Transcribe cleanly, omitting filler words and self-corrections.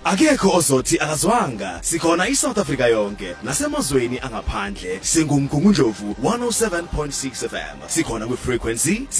Akekho ozothi akazwanga. Sikhona iSouth Africa yonke nasemazweni angaphandle. Singumgungundlovu 107.6 FM. Sikhona kwi frequency